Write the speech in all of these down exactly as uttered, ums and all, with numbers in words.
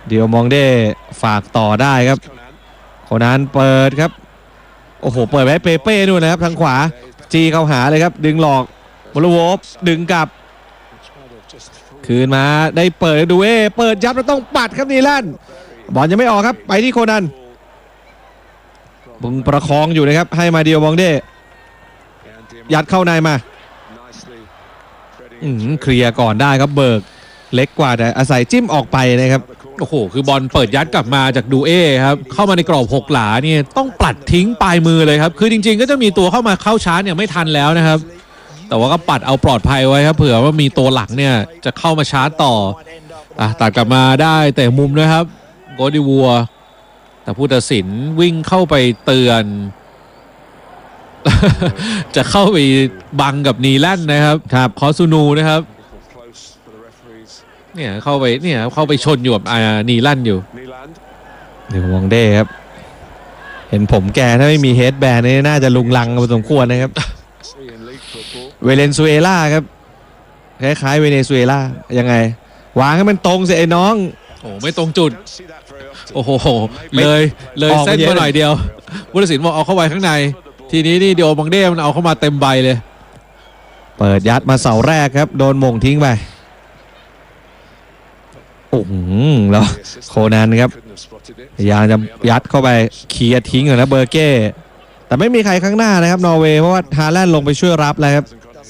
เดี๋ยวมองได้ฝากต่อได้ครับโคนันเปิดครับโอ้โหเปิดไว้เปเป้นู่นนะครับทางขวาจีเข้าหาเลยครับดึงหลอกโมโลโวฟดึงกลับคืนมาได้เปิดดูเอเปิดยับแล้วต้องปัดครับนีแลนด์บอลยังไม่ออกครับไปที่โคนันบุงประคองอยู่นะครับให้มาเดียวมองได้ยัดเข้าในมาเคลียร์ก่อนได้ครับเบิร์กเล็กกว่าแต่อาศัยจิ้มออกไปนะครับโอ้โหคือบอลเปิดยัดกลับมาจากดูเอครับเข้ามาในกรอบหกหลาเนี่ยต้องปัดทิ้งปลายมือเลยครับคือจริงๆก็จะมีตัวเข้ามาเข้าชาร์จเนี่ยไม่ทันแล้วนะครับแต่ว่าก็ปัดเอาปลอดภัยไว้ครับเผื่อว่ามีตัวหลังเนี่ยจะเข้ามาชาร์จต่ออ่ะตัดกลับมาได้แต่มุมนะครับโกดิวัวแต่ผู้ตัดสินวิ่งเข้าไปเตือน จะเข้าไปบังกับนีแลนด์นะครับครับคอซูนูนะครับเนี่ยเข้าไปเนี่ยเข้าไปชนอยู่กับนีแลนด์อยู่เดี๋ยวมองได้ครับเห็นผมแกถ้าไม่มีเฮดแบนนี่น่าจะลุงลังพอสมควรนะครับ เวเนซุเอลาครับคล้ายๆเวเนซุเอลายังไงวางให้มันตรงสิไอ้น้องโอ้ไม่ตรงจุดโอ้โหเลยเลยเส้นมาหน่อยเดียวผู้ตัดสินบอกเอาเข้าไว้ข้างในทีนี้นี่เดี๋ยวบังเด้มันเอาเข้ามาเต็มใบเลยเปิดยัดมาเสาแรกครับโดนมงทิ้งไปโอ้โหแล้วโคนันครับพยายามจะยัดเข้าไปเคลียร์ทิ้งเลยนะเบอร์เก้แต่ไม่มีใครข้างหน้านะครับนอร์เวย์เพราะว่าฮาแลนด์ลงไปช่วยรับแล้วครับ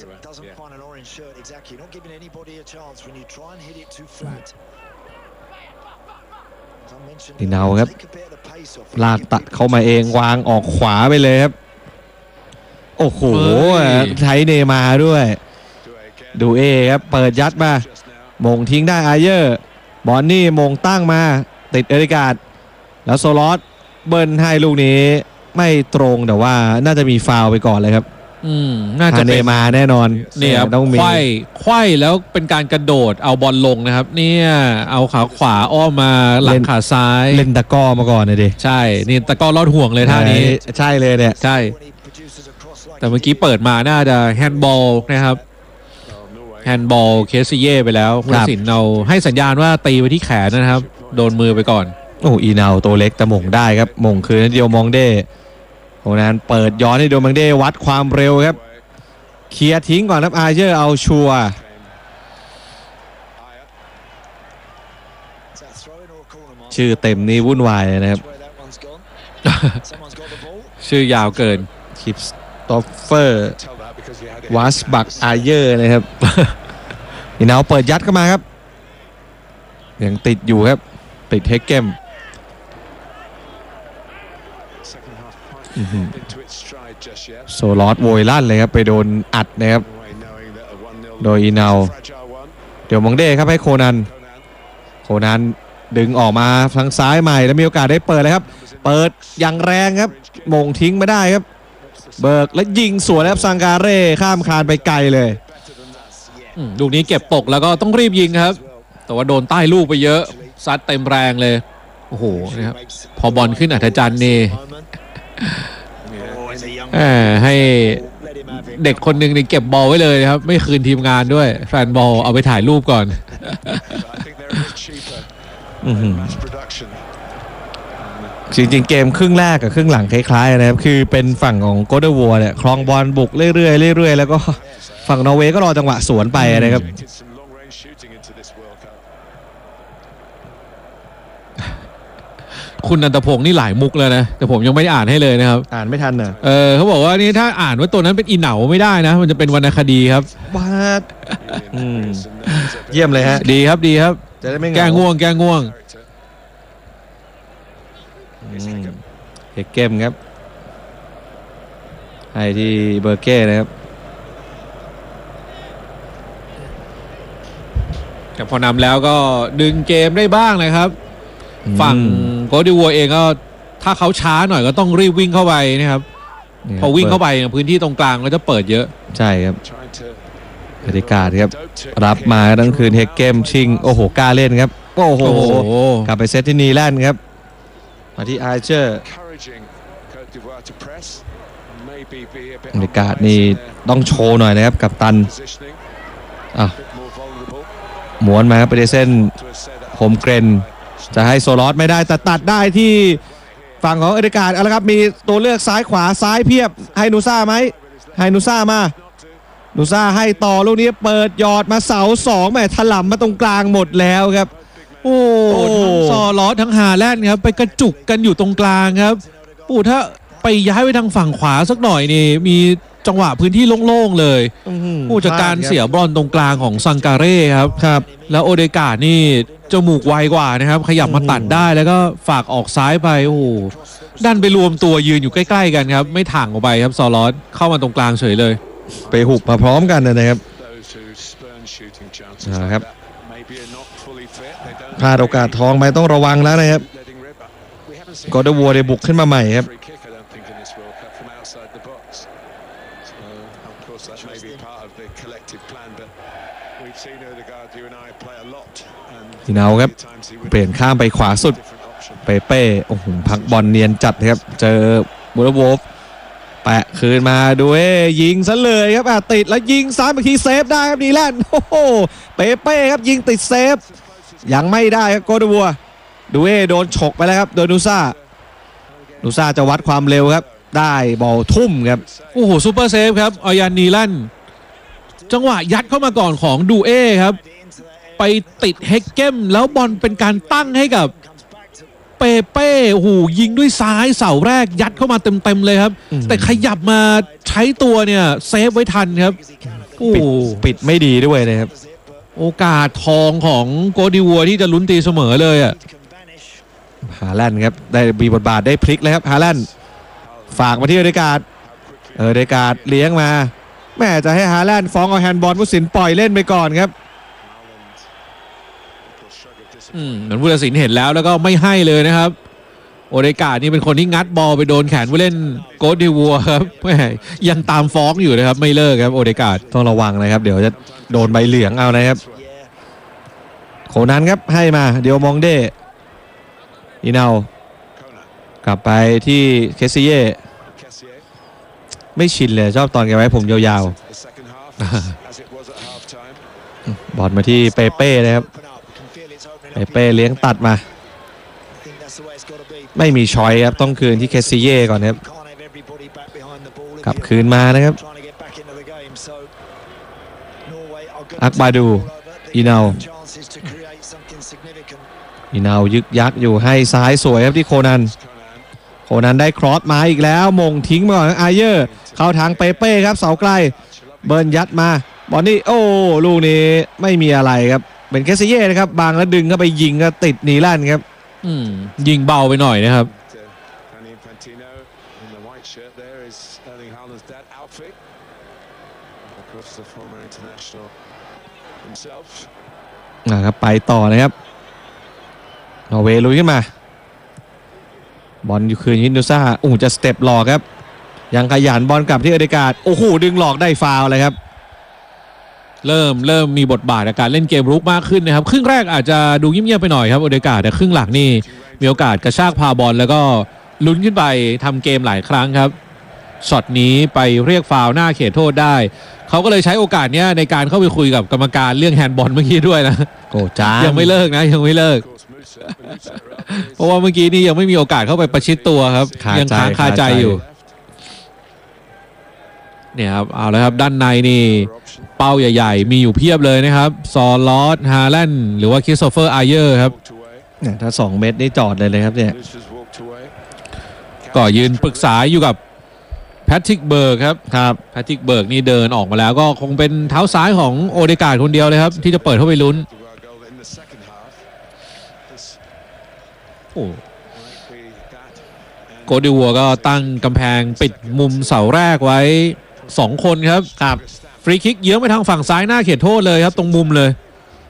ดินาครับลากตัดเข้ามาเองวางออกขวาไปเลยครับโอ้โหใช้เนมาด้วยดูเอครับเปิดยัดมามงทิ้งได้อาเยอร์บอนนี่มงตั้งมาติดเอริกาดแล้วโซลอสเบิร์นให้ลูกนี้ไม่ตรงแต่ว่าน่าจะมีฟาวล์ไปก่อนเลยครับอืมน่าจะเนมาแน่นอนเนี่ยต้องมีไขว้ไขว้แล้วเป็นการกระโดดเอาบอลลงนะครับเนี่ยเอาขาขวาอ้อมมาหลังขาซ้ายเล่นตะก้อมาก่อนเลยดิใช่นี่ตะก้อลอดห่วงเลยท่านี้ใช่เลยเนี่ยใช่แต่เมื่อกี้เปิดมาน่าจะแฮนด์บอลนะครับแฮนด์บอลเคสเย่ไปแล้วผู้ตัดสินเราให้สัญญาณว่าตีไปที่แขนนะครับโดนมือไปก่อนโอ้อีนาวตัวเล็กแต่มงได้ครับมงคืนเดียวมองได้โคนันเปิดย้อนให้เดียวมองได้วัดความเร็วครับเคลียร์ทิ้งก่อนครับอาเยอร์เอาชัวชื่อเต็มนี่วุ่นวายเลยนะครับชื่อยาวเกินคริสโตเฟอร์วัสบักอาเยอร์นะครับอีนาวเปิดยัดเข้ามาครับยังติดอยู่ครับติดเฮกเกมโซลอสโวยลั่นเลยครับไปโดนอัดนะครับโดยอีนาวเดี๋ยวมองเด้ครับให้โคนันโคนันดึงออกมาทางซ้ายใหม่แล้วมีโอกาสได้เปิดเลยครับเปิดอย่างแรงครับมงทิ้งไม่ได้ครับเบิร์กและยิงสวนครับซังการเร่ข้ามคานไปไกลเลยลูกนี้เก็บตกแล้วก็ต้องรีบยิงครับแต่ว่าโดนใต้ลูกไปเยอะซัดเต็มแรงเลยโอ้โหนะครับพอบอลขึ้นอัธจันทร์นี่ให้เด็กคนหนึ่งนี่เก็บบอลไว้เลยครับไม่คืนทีมงานด้วยแฟนบอลเอาไปถ่ายรูปก่อนจริงๆเกมครึ่งแรกกับครึ่งหลังคล้ายๆนะครับคือเป็นฝั่งของโกลเด้นวัวเนี่ยครองบอลบุกเรื่อยๆเรื่อยๆแล้วก็ฝั่งนอร์เวย์ก็รอจังหวะสวนไปนะครับคุณนันทพงศ์นี่หลายมุกเลยนะแต่ผมยังไม่ได้อ่านให้เลยนะครับอ่านไม่ทันเนอะเออเขาบอกว่านี่ถ้าอ่านว่าตัวนั้นเป็นอีเหนาไม่ได้นะมันจะเป็นวรรณคดีครับบ้าเยี่ยมเลยฮะดีครับดีครับจะได้ไม่แก้ง่วงแก้ง่วงเฮกเกมครับให้ที่เบอร์เก้นะครับแต่พอนำแล้วก็ดึงเกมได้บ้างนะครับฝั่งโกลเด้นวัวเองก็ถ้าเขาช้าหน่อยก็ต้องรีบวิ่งเข้าไปนะครับพอวิ่งเข้าไปพื้นที่ตรงกลางก็จะเปิดเยอะใช่ครับบรรยากาศครับรับมาทั้งคืนเฮกเกมชิงโอ้โหกล้าเล่นครับโอ้โหกลับไปเซตที่นีแลนด์ครับมาที่อาร์เชอร์บรรยากาศนี่ต้องโชว์หน่อยนะครับกัปตันอ่ะหมวนมาครับไปในเส้นโฮมเกรนจะให้โซลอสไม่ได้แต่ตัดได้ที่ฝั่งของเอเดการ์ดเอาละครับมีตัวเลือกซ้ายขวาซ้ายเพียบให้นูซ่าไหมให้นูซ่ามานูซ่าให้ต่อลูกนี้เปิดยอดมาเสาสองแหมถล่มมาตรงกลางหมดแล้วครับโอ้ทั้งซอลอสทั้งฮาแลนด์ครับไปกระจุกกันอยู่ตรงกลางครับโอ้ถ้าไปย้ายไปทางฝั่งขวาสักหน่อยนี่มีจังหวะพื้นที่โล่งๆเลยผู้จัดการเสียบอลตรงกลางของซังการเร่ครับครับแล้วโอเดการ์ดนี่จมูกไวกว่านะครับขยับมาตัดได้แล้วก็ฝากออกซ้ายไปโอ้โหดันไปรวมตัวยืนอยู่ใกล้ๆกันครับไม่ถ่างออกไปครับซอลอสเข้ามาตรงกลางเฉยเลยไปหุบมาพร้อมกันนะครับนะครับพลาดโอกาสทองไปต้องระวังแล้วนะครับกอร์ดวัวได้บุกขึ้นมาใหม่ครับทีเนาครับเปลี่ยนข้ามไปขวาสุดเปเป้โอ้โหพักบอลเนียนจัดครับเจอบูรโวฟแปะคืนมาด้วยยิงซะเลยครับอ่ะติดแล้วยิงซ้ายอีกทีเซฟได้ครับนีแลนด์โอ้โหเปเป้ครับยิงติดเซฟยังไม่ได้ครับโกดวัวดูเอโดนฉกไปแล้วครับโดยนูซ่านูซ่าจะวัดความเร็วครับได้บอลทุ่มครับโอ้โหซูเปอร์เซฟครับออยานนีแลนด์จังหวะยัดเข้ามาก่อนของดูเอครับไปติดเฮกเกมแล้วบอลเป็นการตั้งให้กับเปเป้โอ้โหยิงด้วยซ้ายเสาแรกยัดเข้ามาเต็มๆเลยครับแต่ขยับมาใช้ตัวเนี่ยเซฟไว้ทันครับโอ้ปิดไม่ดีด้วยนะครับโอกาสทองของโกดิวัวที่จะลุ้นตีเสมอเลยอ่ะฮาแลนด์ครับได้มีบทบาทได้พลิกเลยครับฮาแลนด์ฝากมาที่เอเดการ์ดเอเดการ์ดเลี้ยงมาแม่จะให้ฮาแลนด์ฟ้องเอาแฮนด์บอลผู้สินปล่อยเล่นไปก่อนครับอืมเหมือนผู้ตัดสินเห็นแล้วแล้วก็ไม่ให้เลยนะครับโอเดการ์ดนี่เป็นคนที่งัดบอลไปโดนแขนผู้เล่นโกดิวัวครับแม่ยังตามฟ้องอยู่นะครับไม่เลิกครับโอเดการ์ดต้องระวังนะครับเดี๋ยวจะโดนใบเหลืองเอานะครับโคนันครับให้มาเดียวมองเดอีเนากลับไปที่เคซิเย่ไม่ชินเลยชอบตอนแกไว้ผมยาวๆบอลมาที่เปเป้นะครับเปเป้เลี้ยงตัดมาไม่มีชอยครับต้องคืนที่เคซิเย่ก่อนครับกลับคืนมานะครับอักบาดูอีเนาอีเนายึกยักอยู่ให้ซ้ายสวยครับที่โคนันโคนันได้ครอสมาอีกแล้วมงทิ้งมาก่อนอาเยอร์เข้าทางเปเป้ครับเสาไกลเบิร์นยัดมาบอลนี่โอ้ลูกนี้ไม่มีอะไรครับเป็นเคซิเย่นะครับบางแล้วดึงเข้าไปยิงก็ติดนีแลนด์ครับอืมยิงเบาไปหน่อยนะครับนะครับไปต่อนะครับนอร์เวย์ลุยขึ้นมาบอลอยู่คืนฮินดูซ่าอู้จะสเต็ปหลอกครับยังขยันบอลกลับที่เอเดการ์ดโอ้โหดึงหลอกได้ฟาวล์เลยครับเริ่มเริ่มมีบทบาทในการเล่นเกมรุกมากขึ้นนะครับครึ่งแรกอาจจะดูเงียบๆไปหน่อยครับโอเดการ์ดแต่ครึ่งหลังนี่มีโอกาสกระชากพาบอลแล้วก็ลุ้นขึ้นไปทำเกมหลายครั้งครับช็อตนี้ไปเรียกฟาวล์หน้าเขตโทษได้เขาก็เลยใช้โอกาสนี้ในการเข้าไปคุยกับกรรมการเรื่องแฮนด์บอลเมื่อกี้ด้วยนะโอ้จ้ายังไม่เลิกนะยังไม่เลิกเพราะว่าเมื่อกี้นี่ยังไม่มีโอกาสเข้าไปประชิดตัวครับยังค้างคาใจอยู่เนี่ยครับเอาแล้วครับด้านในนี่เป้าใหญ่ๆมีอยู่เพียบเลยนะครับซอลอสฮาแลนด์หรือว่าคริสโตเฟอร์อาเยอร์ครับเนี่ยถ้าสองเมตรนี่จอดเลยเลยครับเนี่ยก็ยืนปรึกษาอยู่กับแพทริกเบิร์กครับครับแพทริกเบิร์กนี่เดินออกมาแล้วก็คงเป็นเท้าซ้ายของโอเดการ์ดคนเดียวเลยครับที่จะเปิดเข้าไปลุ้นโอ้โกดิวัวก็ตั้งกำแพงปิดมุมเสาแรกไว้สองคนครับครับฟรีคิกเยื้องไปทางฝั่งซ้ายหน้าเขตโทษเลยครับตรงมุมเลย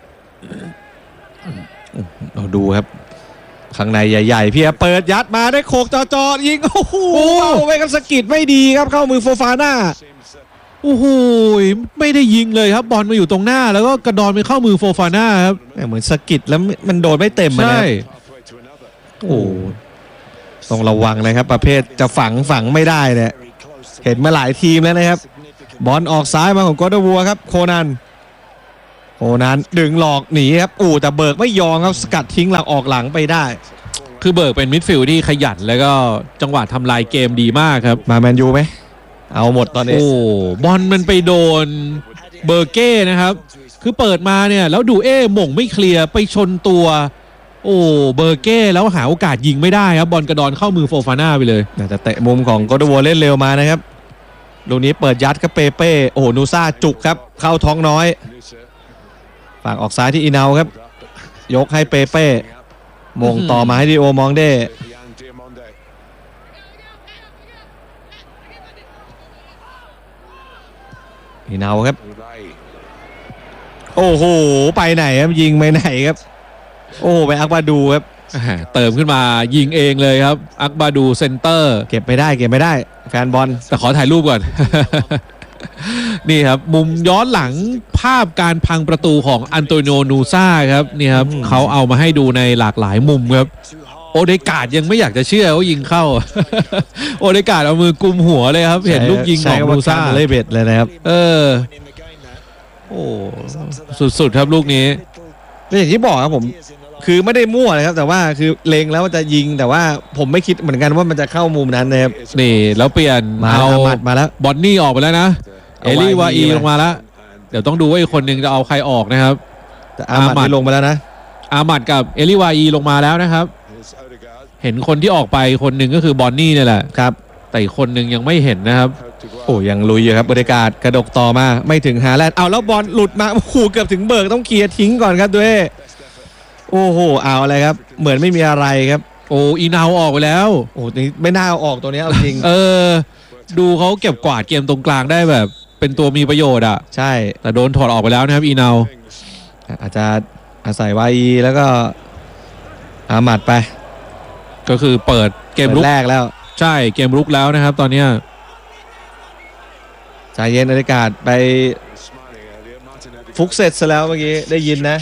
เราดูครับข้างในใหญ่ๆเพียเปิดยัดมาได้โขกจอๆยิงโอ้โหเอาไว้กันสกิดไม่ดีครับเข้ามือโฟฟาน่าโอ้โหไม่ได้ยิงเลยครับบอลมาอยู่ตรงหน้าแล้วก็กระดอนไปเข้ามือโฟฟาน่าครับเหมือนสกิดแล้วมันโดนไม่เต็มใช่โอ้ต้องระวังนะครับประเภทจะฝังฝังไม่ได้เนี่ยเห็นมาหลายทีมแล้วนะครับบอลออกซ้ายมาของกอร์ดวัวครับโคนันโคนันดึงหลอกหนีครับอู้แต่เบิร์กไม่ยอมครับสกัดทิ้งหลังออกหลังไปได้คือเบิร์กเป็นมิดฟิลด์ที่ขยันแล้วก็จังหวะทำลายเกมดีมากครับมาแมนยูไหมเอาหมดตอนนี้โอ้บอลมันไปโดนเบอร์เก้นะครับคือเปิดมาเนี่ยแล้วดูเอ้หม่งไม่เคลียร์ไปชนตัวโอ้เบอร์เก้แล้วหาโอกาสยิงไม่ได้ครับบอลกระดอนเข้ามือโฟฟาน่าไปเลยแต่เตะมุมของโกโดโวเล่นเร็วมานะครับลูกนี้เปิดยัดกับเปเป้โอ้โหนูซ่าจุกครับเข้าท้องน้อยฝากออกซ้ายที่อีเนาครับยกให้เปเป้มงต่อมาให้ดิโอมองเด้อีเนาครับโอ้โหไปไหนครับยิงไปไหนครับโอ้ไปอักบาดูครับเติมขึ้นมายิงเองเลยครับอักบาดูเซนเตอร์เก็บไปได้เก็บไม่ได้แฟนบอลแต่ขอถ่ายรูปก่อน นี่ครับมุมย้อนหลังภาพการพังประตูของอันโตนิโอนูซ่าครับนี่ครับเขาเอามาให้ดูในหลากหลายมุมครับโอเดการ์ดยังไม่อยากจะเชื่อว่ายิงเข้า โอเดการ์ดเอามือกุมหัวเลยครับเห็นลูกยิงของนูซ่าเลยเบ็ดเลยนะครับเออโอ้สุดๆครับลูกนี้ก็อย่างที่บอกครับผมคือไม่ได้มั่วนะครับแต่ว่าคือเลงแล้วจะยิงแต่ว่าผมไม่คิดเหมือนกันว่ามันจะเข้ามุมนั้นนะครับนี่แล้วเปลี่ยนเอาหมัดมาแล้วบอนนี่ออกไปแล้วนะเอลี่วาอีลงมาแล้วเดี๋ยวต้องดูว่าอีกคนหนึ่งจะเอาใครออกนะครับแต่อาหมัดลงไปแล้วนะอาหมัดกับเอลี่วาอีลงมาแล้วนะครับเห็นคนที่ออกไปคนหนึ่งก็คือบอนนี่นี่แหละครับแต่อีกคนหนึ่งยังไม่เห็นนะครับโอ้ยังลุยอยู่ครับบรรยากาศกระดกต่อมาไม่ถึงฮาแลนด์เอาแล้วบอลหลุดมาโอ้โหเกือบถึงเบิร์กต้องเคลียร์ทิ้งก่อนครับด้วยโอ้โหเอาอะไรครับเหมือนไม่มีอะไรครับโอ้อีนาวออกไปแล้วโอ้นี่ไม่น่าเอาออกตัวนี้เอาจริงเออดูเขาเก็บกวาดเกมตรงกลางได้แบบเป็นตัวมีประโยชน์อ่ะใช่แต่โดนถอดออกไปแล้วนะครับอีนาวอาจจะอาศัยวาอีแล้วก็อาหมัดไปก็คือเปิดเกมรุกแรกแล้วใช่เกมรุกแล้วนะครับตอนนี้ใจเย็นบรรยากาศไปฟุกเสร็จซะแล้วเมื่อกี้ได้ยินนะ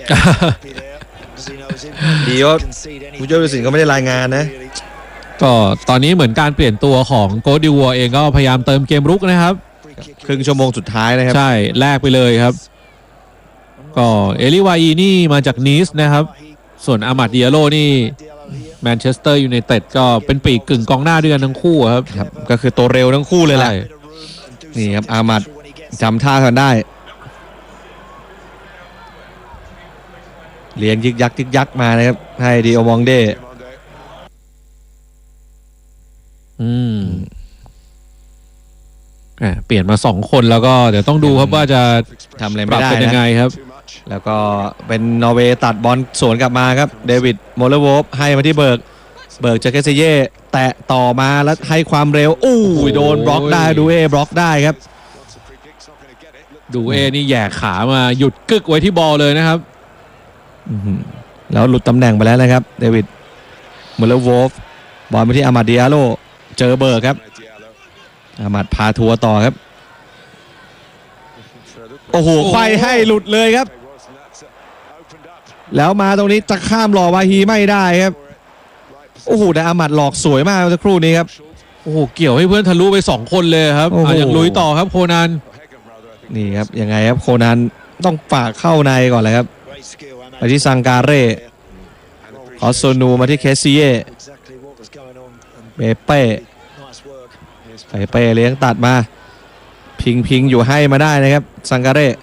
ดีว่าผู้ช่วยผู้ตัดสินก็ไม่ได้รายงานนะก็ตอนนี้เหมือนการเปลี่ยนตัวของโกดิวัวเองก็พยายามเติมเกมรุกนะครับครึ่งชั่วโมงสุดท้ายนะครับใช่แลกไปเลยครับก็เอลิวาอีนี่มาจากนีสนะครับส่วนอามัดเดียโลนี่แมนเชสเตอร์ยูไนเต็ดก็เป็นปีกกึ่งกองหน้าด้วยกันทั้งคู่ครับก็คือตัวเร็วทั้งคู่เลยแหละนี่ครับอามัดจำท่ากันได้เลี้ยงยึกยักยึกยักมานะครับให้ดิโอมองเด้อืมอ่าเปลี่ยนมาสองคนแล้วก็เดี๋ยวต้องดูครับว่าจะทำอะไรไม่ได้เป็นยังไงครับแล้วก็เป็นนอร์เวย์ตัดบอลสวนกลับมาครับเดวิดโมเลโวฟให้มาที่เบิร์กเบิร์กจากเคซิเย่แตะต่อมาแล้วให้ความเร็วอู้โดนบล็อกได้ดูเอบล็อกได้ครับดูเอนี่แย่ขามาหยุดกึกไว้ที่บอลเลยนะครับแล้วหลุดตำแหน่งไปแล้วนะครับเดวิดโมเลโวฟบอลไปที่อามาดิอาโลเจอเบิร์กครับอามาดพาทัวร์ต่อครับโอ้โหไฟให้หลุดเลยครับแล้วมาตรงนี้จะข้ามหล่อวาฮีไม่ได้ครับโอ้โหแต่อามัดหลอกสวยมากสักครู่นี้ครับโอ้โหเกี่ยวให้เพื่อนทะลุไปสองคนเลยครับอย่างลุยต่อครับโคนันนี่ครับยังไงครับโคนันต้องฝากเข้าในก่อนเลยครับไปที่ซังการเร่ออสโซนูมาที่เคซิเย่เปเป้เปเป้เลี้ยงตัดมาพิงพิงอยู่ให้มาได้นะครับซังการเร่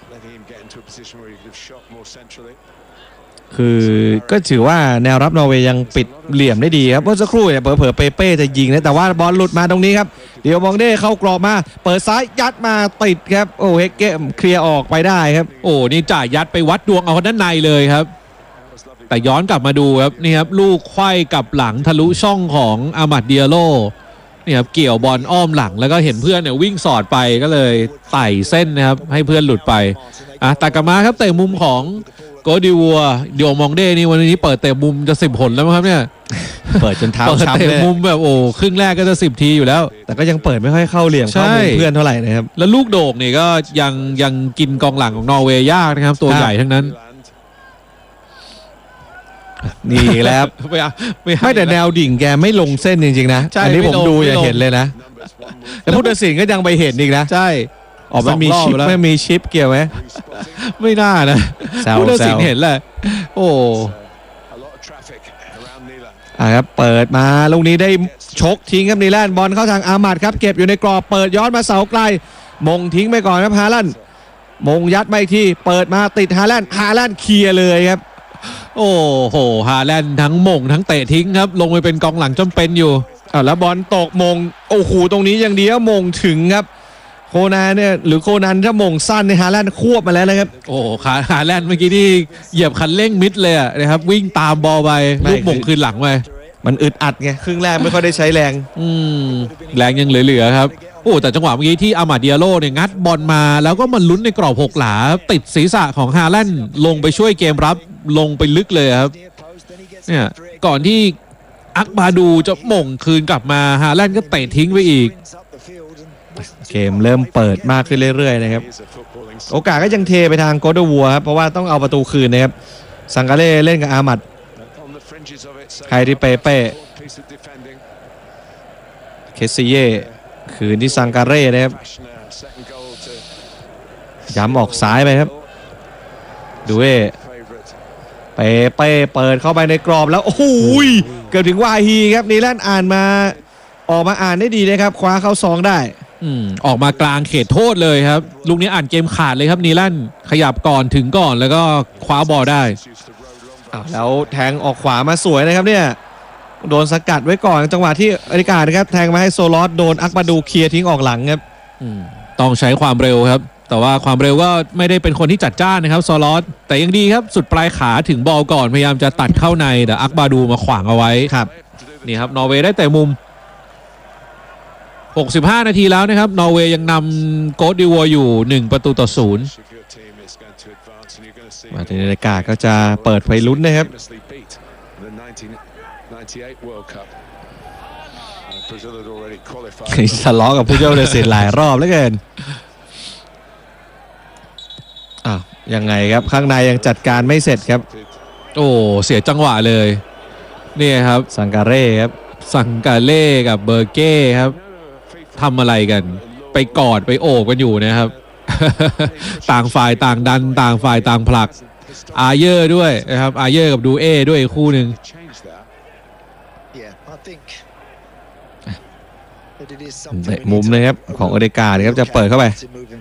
คือก็ถือว่าแนวรับนอร์เวย์ยังปิดเหลี่ยมได้ดีครับเมื่อสักครู่เนี่ยเผลอๆเปเป้จะยิงนะแต่ว่าบอลหลุดมาตรงนี้ครับเดี๋ยวมองเด้เข้ากรอบมาเปิดซ้ายยัดมาติดครับโอ้เฮกเกมเคลียร์ออกไปได้ครับโอ้นี่จ่ายยัดไปวัดดวงเอาด้านในเลยครับแต่ย้อนกลับมาดูครับนี่ครับลูกไขว้กับหลังทะลุช่องของอามัดเดียโลนี่ครับเกี่ยวบอลอ้อมหลังแล้วก็เห็นเพื่อนเนี่ยวิ่งสอดไปก็เลยไต่เส้นนะครับให้เพื่อนหลุดไปอ่ะตัดกลับมาครับเตะมุมของโกดิวัวเดียวมองเด้นี่วันนี้เปิดเตะมุมจะสิบหนแล้วมั้งครับเนี่ยเปิดจนเท้าช้ำเลยเตะมุมแบบโอ้ครึ่งแรกก็จะสิบทีอยู่แล้วแต่ก็ยังเปิดไม่ค่อยเข้าเหลี่ยมเข้ามุมเพื่อนเท่าไหร่นะครับแล้วลูกโด่งนี่ก็ยังยังกินกองหลังของนอร์เวย์ยากนะครับตัวใหญ่ทั้งนั้นนี่แล้วไม่แต่แนวดิ่งแกไม่ลงเส้นจริงๆนะอันนี้ผมดูอย่าเห็นเลยนะแล้วผู้ตัดสินก็ยังไปเห็นอีกนะใช่ออกมามีสองรอบชิปแล้วไม่มีชิปเกี่ยวไหมไม่น่านะแซวผู้ตัดสินแซวเห็นแหละโอ้อ่ะครับเปิดมาลูกนี้ได้ชกทิ้งครับนีแลนด์บอลเข้าทางอามัดครับเก็บอยู่ในกรอบเปิดย้อนมาเสาไกลมงทิ้งไปก่อนครับฮาลันด์มงยัดมาอีกทีเปิดมาติดฮาลันด์ฮาลันด์เคลียร์เลยครับโอ้โหฮาแลนด์ทั้งหม่งทั้งเตะทิ้งครับ ลงไปเป็นกองหลังจำเป็นอยู่อ่ะแล้วบอลตกมงโอ้โหตรงนี้ยังดีว่ามงถึงครับโคนันเนี่ยหรือโคนันถ้ามงสั้นในฮาลันด์ควบมาแล้วนะครับโอ้ขาฮาแลนด์เมื่อกี้นี่เหยียบคันเร่งมิดเลยอะนะครับวิ่งตามบอลไปไม่ลูกหม่งคืนหลังไปมันอึดอัดไงครึ่งแรกไม่ค่อยได้ใช้แรงอืมแรงยังเหลือๆครับโอ้แต่จังหวะเมื่อกี้ที่อามาเดียโลเนี่ยงัดบอลมาแล้วก็มันลุ้นในกรอบหกหลาติดศีรษะของฮาแลนด์ลงไปช่วยเกมรับลงไปลึกเลยครับเนี่ยก่อนที่อักบาดูจะหม่งคืนกลับมาฮาแลนด์ก็เตะทิ้งไปอีกเกมเริ่มเปิดมากขึ้นเรื่อยๆนะครับโอกาสก็ยังเทไปทางโกดวัวครับเพราะว่าต้องเอาประตูคืนนะครับสังกาเล่เล่นกับอามัดใครที่เปเป้เคสซิเย่คืนที่ซังการเร่นะครับย้ำออกซ้ายไปครับดูเอเปเป้เปิดเข้าไปในกรอบแล้วโอ้โหเกือบถึงวาฮีครับนีแลนด์อ่านมาออกมาอ่านได้ดีนะครับคว้าเข้าซองได้อืมออกมากลางเขตโทษเลยครับลูกนี้อ่านเกมขาดเลยครับนีแลนด์ขยับก่อนถึงก่อนแล้วก็คว้าบอลได้อ้าวแล้วแทงออกขวามาสวยนะครับเนี่ยโดนสกัดไว้ก่อนจังหวะที่อริกานะครับแทงมาให้โซลอสโดนอักบาดูเคลียร์ทิ้งออกหลังครับอืมต้องใช้ความเร็วครับแต่ว่าความเร็วก็ไม่ได้เป็นคนที่จัดจ้านนะครับโซลอสแต่ยังดีครับสุดปลายขาถึงบอลก่อนพยายามจะตัดเข้าในแต่อักบาดูมาขวางเอาไว้ครับนี่ครับนอร์เวย์ได้แต่มุมหกสิบห้านาทีแล้วนะครับนอร์เวย์ยังนำโกดดิวัวอยู่หนึ่งประตูต่อศูนย์มาที่อริกาก็จะเปิดไฟลุ้นนะครับทะเลาะกับผู้เจ้าเดสิตหลายรอบแล้วเกินอ้าวยังไงครับข้างในยังจัดการไม่เสร็จครับโอ้เสียจังหวะเลยนี่ครับสังการเร่ครับสังกาเล่กับเบอร์เก้ครับทำอะไรกันไปกอดไปโอบกันอยู่นะครับ ต่างฝ่ายต่างดันต่างฝ่ายต่างผลักอาเยอร์ด้วยนะครับอาเยอร์กับดูเอด้วยคู่หนึ่งเตะมุมนะครับของอเดกานะครับจะเปิดเข้าไป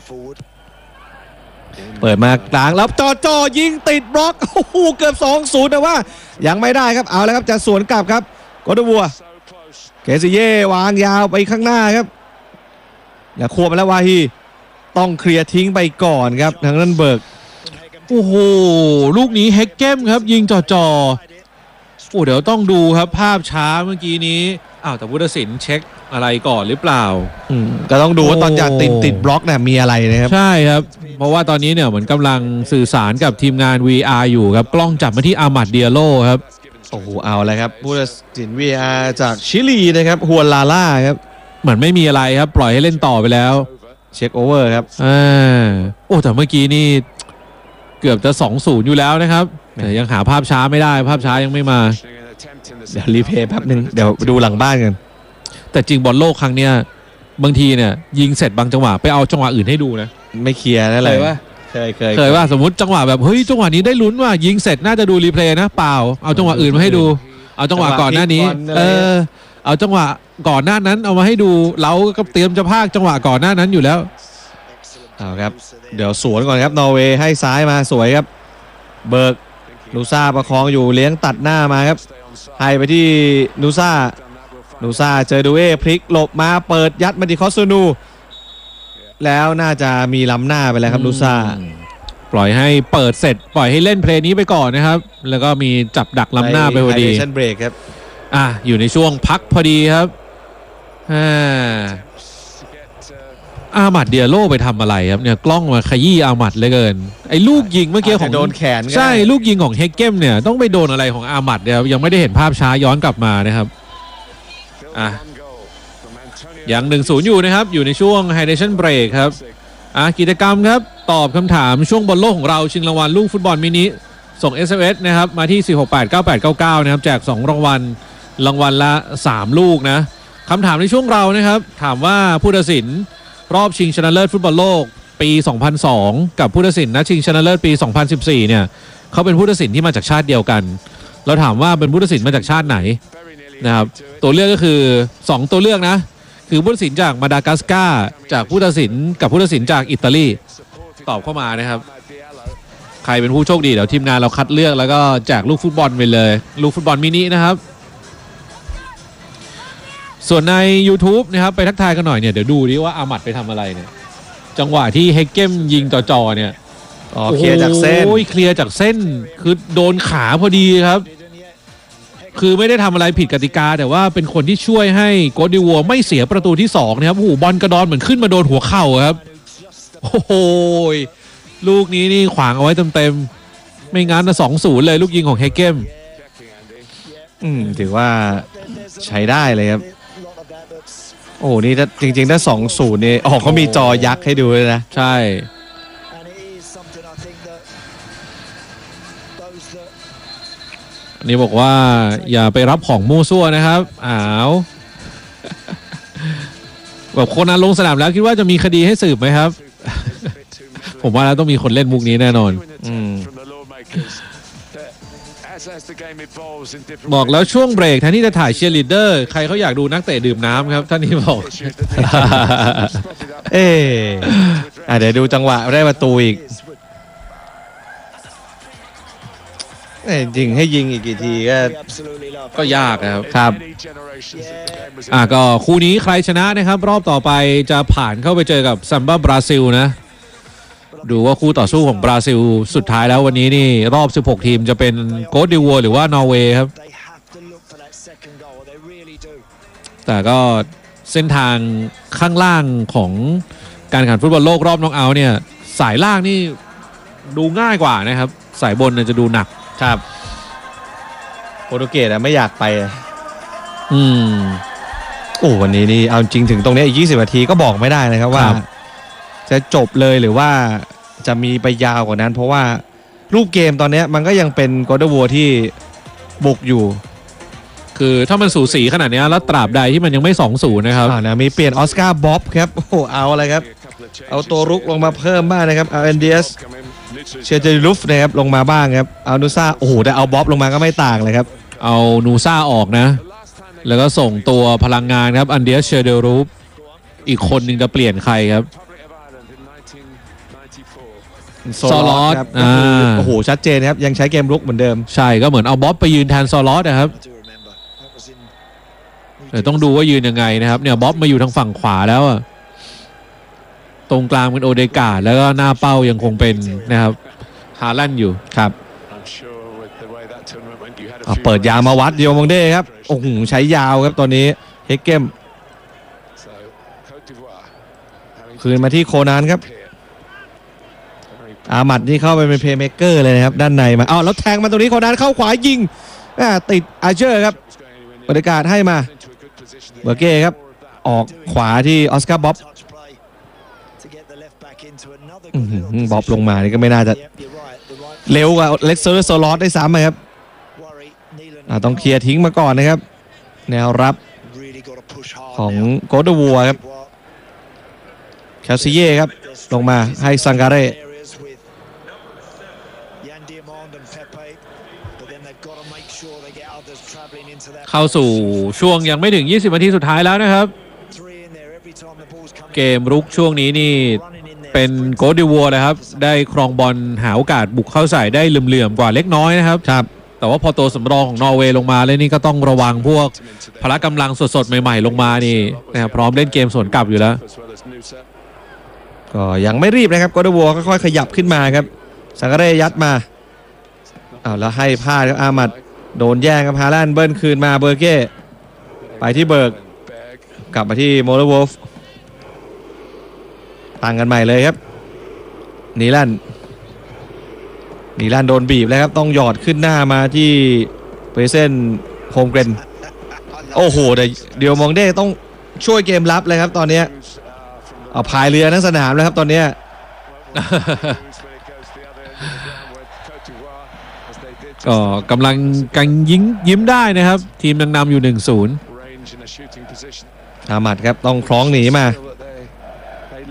เปิดมากลางแล้วจอจอยิงติดบล็อกโอ้โหเกือบ สองศูนย์ แต่ว่ายังไม่ได้ครับเอาแล้วครับจะสวนกลับครับโกดวัวเคซิเย่วางยาวไปข้างหน้าครับอย่าควบมาแล้ววาฮีต้องเคลียร์ทิ้งไปก่อนครับทางนั้นเบิร์กโอ้โหลูกนี้เฮกเกมครับยิงจ่อจอโอ้เดี๋ยวต้องดูครับภาพช้าเมื่อกี้นี้อ้าวแต่ผู้ตัดสินเช็คอะไรก่อนหรือเปล่าอืมก็ต้องดูว่าตอนจะติดติดบล็อกเนี่ยมีอะไรนะครับใช่ครับเพราะว่าตอนนี้เนี่ยเหมือนกำลังสื่อสารกับทีมงาน วี อาร์ อยู่ครับกล้องจับมาที่อามัดเดียโลครับโอ้โหเอาเลยครับผู้ตัดสิน วี อาร์ จากชิลีนะครับฮวนลาล่าครับเหมือนไม่มีอะไรครับปล่อยให้เล่นต่อไปแล้วเช็คโอเวอร์ครับอ่าโอ้แต่เมื่อกี้นี่เกือบจะ สองศูนย์ อยู่แล้วนะครับแต่ยังหาภาพช้าไม่ได้ภาพช้ายังไม่มาเดี๋ยวรีเพย์แป๊บนึงเดี๋ยวดูหลังบ้านกันแต่จริงบอลโลกครั้งเนี้ยบางทีเนี่ยยิงเสร็จบางจังหวะไปเอาจังหวะอื่นให้ดูนะไม่เคลียร์นั่นแหละเคยปะเคยเคยเคยว่าสมมติจังหวะแบบเฮ้ยจังหวะนี้ได้ลุ้นว่ายิงเสร็จน่าจะดูรีเพลย์นะเปล่าเอาจังหวะอื่นมาให้ดู เอาจังหวะก่อนหน้านี้เออเอาจังหวะก่อนหน้านั้นเอามาให้ดูเราก็เตรียมจะพากจังหวะก่อนหน้านั้นอยู่แล้วเอาครับเดี๋ยวสวนก่อนครับนอร์เวย์ให้ซ้ายมาสวยครับเบิร์กนูซ่าประคองอยู่เลี้ยงตัดหน้ามาครับให้ไปที่นูซ่านูซ่าเจอดูเอพลิกหลบมาเปิดยัดมาที่คอสซูนูแล้วน่าจะมีล้ำหน้าไปแล้วครับนูซ่าปล่อยให้เปิดเสร็จปล่อยให้เล่นเพลย์นี้ไปก่อนนะครับแล้วก็มีจับดักล้ำหน้าไปพอดีเบรกครับอ่ะอยู่ในช่วงพักพอดีครับอ่าอามัดเดียโลไปทำอะไรครับเนี่ยกล้องมาขยี้อามัดเหลือเกินไอ้ลูกยิงเมื่อกี้ของโดนแขนใช่ลูกยิงของเฮกเกมเนี่ยต้องไปโดนอะไรของอามัดเนี่ยยังไม่ได้เห็นภาพช้าย้อนกลับมานะครับอ่ะยัง หนึ่งศูนย์ อยู่นะครับอยู่ในช่วงไฮเดชั่นเบรกครับอ่ะกิจกรรมครับตอบคำถามช่วงบอลโลกของเราชิงรางวัลลูกฟุตบอลมินิส่ง เอส เอ็ม เอส นะครับมาที่ สี่ หก แปด เก้า แปด เก้า เก้า นะครับแจกสองรางวัลรางวัลละสามลูกนะคำถามในช่วงเรานะครับถามว่าผู้ตัดสินรอบชิงชนะเลิศฟุตบอลโลกปี สองพันสอง กับผู้ตัดสินนัดชิงชนะเลิศปี สองพันสิบสี่ เนี่ยเขาเป็นผู้ตัดสินที่มาจากชาติเดียวกันเราถามว่าเป็นผู้ตัดสินมาจากชาติไหนนะครับตัวเลือกก็คือสองตัวเลือกนะคือผู้ตัดสินจากมาดากัสการ์จากผู้ตัดสินกับผู้ตัดสินจากอิตาลีตอบเข้ามานะครับใครเป็นผู้โชคดีเดี๋ยวทีมงานเราคัดเลือกแล้วก็แจกลูกฟุตบอลไปเลยลูกฟุตบอลมินินะครับส่วนใน YouTube นะครับไปทักทายกันหน่อยเนี่ยเดี๋ยวดูดิว่าอามัดไปทำอะไรเนี่ยจังหวะที่เฮกเกมยิงจ่อๆเนี่ยอ๋อเคลียร์จากเส้นโอ้ยเคลียร์จากเส้นคือโดนขาพอดีครับคือไม่ได้ทำอะไรผิดกติกาแต่ว่าเป็นคนที่ช่วยให้โกดิวัวไม่เสียประตูที่สองนะครับโอ้โหบอลกระดอนเหมือนขึ้นมาโดนหัวเข่าครับโอ้โหลูกนี้นี่ขวางเอาไว้เต็มๆไม่งั้นนะสองศูนย์เลยลูกยิงของเฮกเกมอืมถือว่าใช้ได้เลยครับโอ้นี่ถ้าจริงๆถ้าสองศูนย์นี่อ๋อเขามีจอยักษ์ให้ดูเลยนะใช่นี่บอกว่าอย่าไปรับของมั่วซั่วนะครับอ้าวแบบคนนั้นลงสนามแล้วคิดว่าจะมีคดีให้สืบไหมครับ ผมว่าแล้วต้องมีคนเล่นมุกนี้แน่นอนอืมบอกแล้วช่วงเบรกแทนที่จะถ่ายเชียร์ลีดเดอร์ใครเขาอยากดูนักเตะดื่มน้ำครับท่านนี้บอกเออเดี๋ยวดูจังหวะได้ประตูอีกจริงให้ยิงอีกกี่ทีก็ก็ยากนะครับครับอ่ะก็คู่นี้ใครชนะนะครับรอบต่อไปจะผ่านเข้าไปเจอกับซัมบ้าบราซิลนะดูว่าคู่ต่อสู้ของบราซิลสุดท้ายแล้ววันนี้นี่รอบสิบหกทีมจะเป็นโกสดิวัวหรือว่านอร์เวย์ครับแต่ก็เส้นทางข้างล่างของการแข่งขันฟุตบอลโลกรอบน็อกเอาท์เนี่ยสายล่างนี่ดูง่ายกว่านะครับสายบนจะดูหนักครับโปรตุเกสอะไม่อยากไปอืมโอ้วันนี้นี่เอาจริงถึงตรงนี้อีกยี่สิบนาทีก็บอกไม่ได้นะครับว่าจะจบเลยหรือว่าจะมีไปยาวกว่านั้นเพราะว่ารูปเกมตอนนี้มันก็ยังเป็นโกลเด้นวัวที่บุกอยู่คือถ้ามันสูสีขนาดนี้แล้วตราบใดที่มันยังไม่ สองศูนย์ นะครับอ่านะมีเปลี่ยนออสการ์บ๊อบครับโอ้เอาอะไรครับเอาตัวรุกลงมาเพิ่มบ้างนะครับเอาเอนเดียสเชียร์เจลูฟนะครับลงมาบ้างครับเอานูซ่าโอ้โหแต่เอาบ๊อบลงมาก็ไม่ต่างเลยครับเอานูซ่าออกนะแล้วก็ส่งตัวพลังงานครับอันเดียสเชียร์เจลูฟอีกคนหนึ่งจะเปลี่ยนใครครับซอลอสอ่าโอ้โหชัดเจนครับยังใช้เกมรุกเหมือนเดิมใช่ก็เหมือนเอาบ๊อบไปยืนแทนซอลอสนะครับแต่ต้องดูว่ายืนยังไงนะครับเนี่ยบ๊อบมาอยู่ทางฝั่งขวาแล้วตรงกลางเป็นโอเดกาแล้วก็หน้าเป้ายังคงเป็นนะครับฮาลันด์อยู่ครับเปิดยาวมาวัดเดียวมองเด้ครับโอ้โหใช้ยาวครับตอนนี้เฮกเกมคืนมาที่โคนันครับอามัดนี่เข้าไปเป็นเพลย์เมคเกอร์เลยนะครับด้านในมาอ้าวแล้วแทงมาตรงนี้โคนันเข้าขวายิงติดอาเชอร์ครับบริการให้มาเบอร์เก้ครับออกขวาที่ออสการ์บ๊อบบ๊อบลงมานี่ก็ไม่น่าจะเร็วกว่าเล็กเซอร์โซลอสได้ซ้ำครับต้องเคลียร์ทิ้งมาก่อนนะครับแนวรับของโกลเด้นวัวครับแคลซิเย่ครับลงมาให้ซังการเร่เข้าสู่ช่วงยังไม่ถึงยี่สิบนาทีสุดท้ายแล้วนะครับเกมรุกช่วงนี้นี่เป็นโกลเด้นวัวนะครับได้ครองบอลหาโอกาสบุกเข้าใส่ได้เหลื่อมๆกว่าเล็กน้อยนะครับครับแต่ว่าพอตัวสำรองของนอร์เวย์ลงมาเลยนี่ก็ต้องระวังพวกพละกำลังสดๆใหม่ๆลงมานี่นะครับพร้อมเล่นเกมสวนกลับอยู่แล้วก็ยังไม่รีบนะครับโกลเด้นวัวค่อยๆขยับขึ้นมาครับซังการเร่ยัดมาอ้าวแล้วให้พลาดครับอามัดโดนแย่งครับฮาลันด์เบิ้ลคืนมาเบอร์เก้ไปที่เบิร์กกลับมาที่โมเลวอฟต่างกันใหม่เลยครับนีลันนีลันโดนบีบแล้วครับต้องหยอดขึ้นหน้ามาที่เปเซนโฮมเกรนโอ้โหแต่เดี๋ยวมองเด้ต้องช่วยเกมรับเลยครับตอนนี้เอาพายเรือทั้งสนามแล้วครับตอนนี้ก็กำลังกันยิ้มยิ้มได้นะครับทีมยังนำอยู่ หนึ่งศูนย์อามัดครับต้องคล้องหนีมา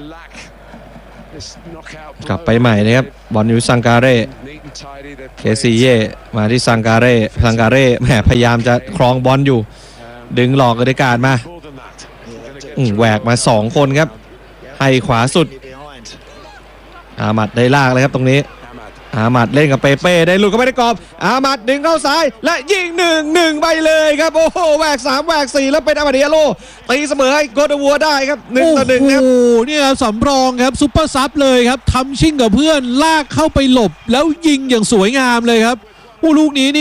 กลับไปใหม่นะครับบอลอยู่ซังการเร่เคซีเย่มาที่ซังการเร่ซังการเร่แหมพยายามจะครองบอลอยู่ดึงหลอกอเดการ์ดมาอืมแหวกมาสองคนครับให้ขวาสุดอามัดได้ลากเลยครับตรงนี้อามัดเล่นกับเปเป้ได้หลุดเข้าไปในกรอบอามัดดึงเข้าซ้ายและยิงหนึ่งหนึ่งไปเลยครับโอ้โหแหวกสามแหวกสี่แล้วเป็นอามาดิอาโลตีเสมอให้โกดวัวได้ครับหนึ่งต่อหนึ่งครับโอ้โหเนี่ยครับสำรองครับซุปเปอร์ซับเลยครับทำชิ่งกับเพื่อนลากเข้าไปหลบแล้วยิงอย่างสวยงามเลยครับโอ้ลูกนี้นี่